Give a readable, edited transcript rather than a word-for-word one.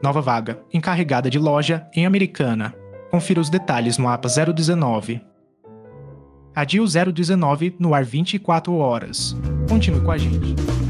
Nova vaga, encarregada de loja em Americana. Confira os detalhes no APA 019. ADIL 019 no ar 24 horas. Continue com a gente.